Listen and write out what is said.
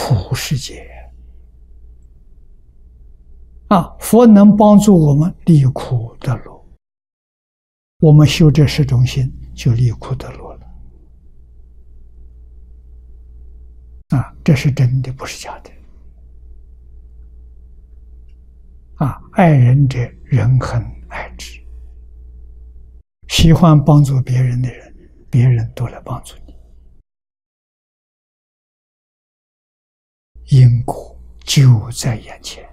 苦世界啊！佛能帮助我们离苦得乐，我们修这10种心就离苦得乐了啊！这是真的，不是假的啊！爱人者，人恒爱之。喜欢帮助别人的人，别人都来帮助你，因果就在眼前。